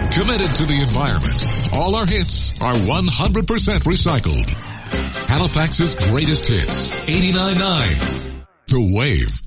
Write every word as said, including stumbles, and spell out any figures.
Committed to the environment. All our hits are one hundred percent recycled. Halifax's greatest hits. eighty-nine point nine. The Wave.